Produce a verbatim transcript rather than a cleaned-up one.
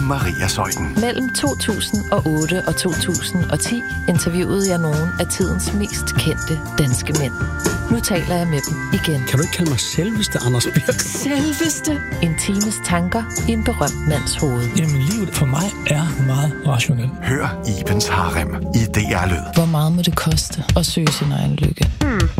Maria Zeuthen. Mellem to tusind og otte og to tusind og ti interviewede jeg nogle af tidens mest kendte danske mænd. Nu taler jeg med dem igen. Kan du ikke kalde mig selveste Anders Birk? Selveste. En times tanker i en berømt mands hoved. Jamen, livet for mig er meget rationelt. Hør Ibens Harem i D R Lyd. Hvor meget må det koste at søge sin egen lykke?